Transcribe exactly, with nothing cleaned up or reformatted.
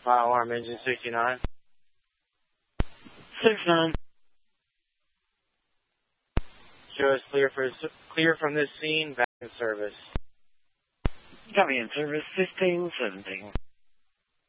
Fire alarm engine sixty-nine. six nine. Show us clear for clear from this scene. Back in service. Copy in service fifteen seventeen.